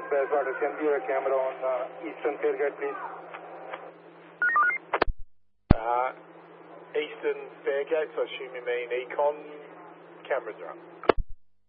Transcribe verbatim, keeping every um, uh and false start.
Express order. Send you a camera on uh, Eastern Fairgate, please. Uh, Eastern Fairgate, so I assume you mean Econ cameras are up.